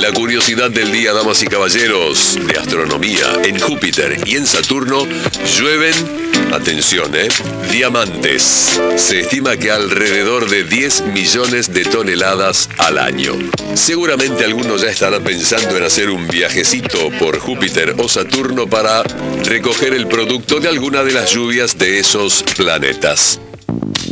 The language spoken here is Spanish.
La curiosidad del día, damas y caballeros, de astronomía. En Júpiter y en Saturno llueven, atención, diamantes. Se estima que alrededor de 10 millones de toneladas al año. Seguramente algunos ya estarán pensando en hacer un viajecito por Júpiter o Saturno para recoger el producto de alguna de las lluvias de esos planetas.